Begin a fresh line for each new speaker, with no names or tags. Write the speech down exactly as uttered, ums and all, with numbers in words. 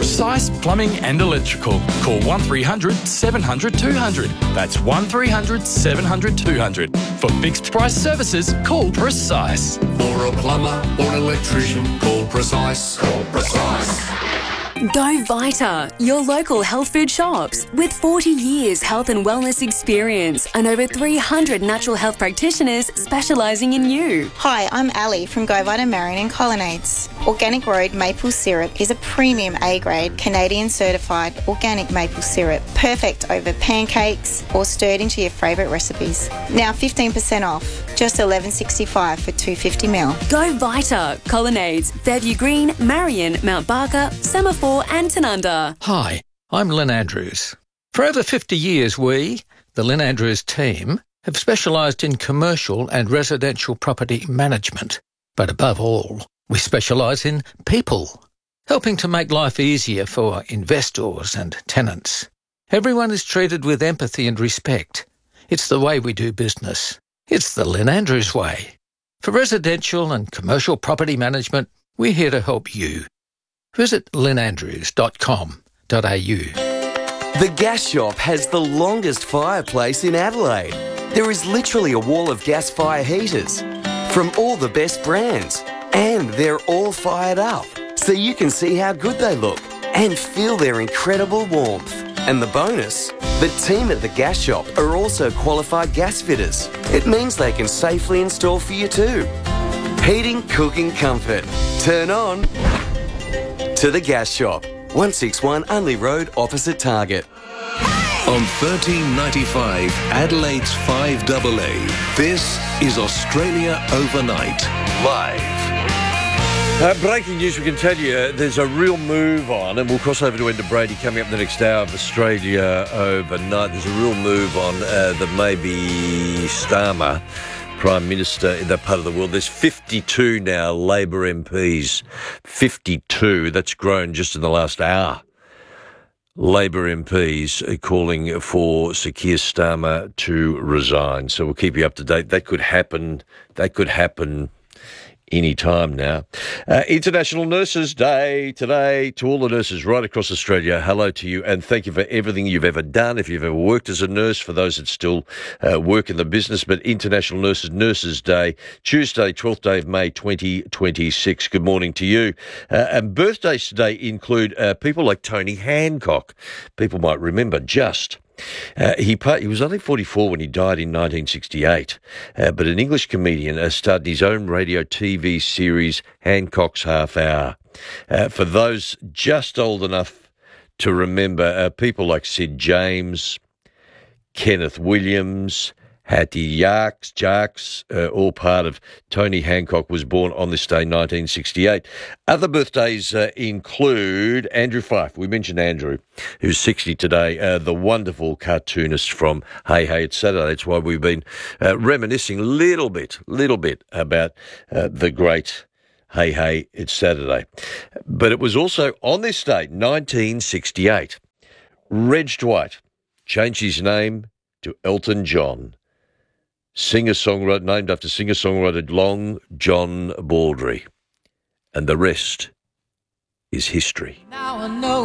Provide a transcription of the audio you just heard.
Precise Plumbing and Electrical. Call one three hundred seven hundred two hundred. That's one three hundred seven hundred two hundred. For fixed price services, call Precise.
For a plumber or an electrician, call Precise. Call Precise.
Go Vita, your local health food shops. With forty years health and wellness experience and over three hundred natural health practitioners specialising in you.
Hi, I'm Ali from Go Vita Marion and Colonnades. Organic Road maple syrup is a premium A-grade Canadian certified organic maple syrup, perfect over pancakes or stirred into your favourite recipes. Now fifteen percent off, just eleven sixty-five for two hundred fifty milliliters.
Go Vita, Colonnades, Fairview Green, Marion, Mount Barker, Semaphore and Tanunda.
Hi, I'm Lynn Andrews. For over fifty years we, the Lynn Andrews team, have specialised in commercial and residential property management. But above all, we specialise in people, helping to make life easier for investors and tenants. Everyone is treated with empathy and respect. It's the way we do business. It's the Lynn Andrews way. For residential and commercial property management, we're here to help you. Visit lynn andrews dot com dot a u.
The Gas Shop has the longest fireplace in Adelaide. There is literally a wall of gas fire heaters from all the best brands. And they're all fired up, so you can see how good they look and feel their incredible warmth. And the bonus, the team at the Gas Shop are also qualified gas fitters. It means they can safely install for you too. Heating, cooking, comfort. Turn on to the Gas Shop. one sixty-one Unley Road, opposite Target.
On thirteen ninety-five, Adelaide's five A A, this is Australia Overnight, live.
Uh, breaking news, we can tell you uh, there's a real move on, and we'll cross over to Enda Brady coming up the next hour of Australia Overnight. There's a real move on uh, that maybe Starmer, Prime Minister in that part of the world. There's fifty-two now Labor M Ps. fifty-two. That's grown just in the last hour. Labor M Ps are calling for Sir Keir Starmer to resign. So we'll keep you up to date. That could happen. That could happen any time now. Uh, International Nurses Day today. To all the nurses right across Australia, hello to you and thank you for everything you've ever done. If you've ever worked as a nurse, for those that still uh, work in the business, but International Nurses Nurses Day, Tuesday, twelfth day of May, twenty twenty-six. Good morning to you. Uh, and birthdays today include uh, people like Tony Hancock. People might remember just Uh, he part, he was only forty-four when he died in nineteen sixty-eight, uh, but an English comedian uh, started his own radio T V series, Hancock's Half Hour. Uh, for those just old enough to remember, uh, people like Sid James, Kenneth Williams, Hattie Jacques, Jacques, uh, all part of Tony Hancock, was born on this day, nineteen sixty-eight. Other birthdays uh, include Andrew Fyfe. We mentioned Andrew, who's sixty today, uh, the wonderful cartoonist from Hey Hey It's Saturday. That's why we've been uh, reminiscing a little bit, little bit about uh, the great Hey Hey It's Saturday. But it was also on this day, nineteen sixty-eight, Reg Dwight changed his name to Elton John. Singer-songwriter, named after singer-songwriter Long John Baldry. And the rest is history.
Now I know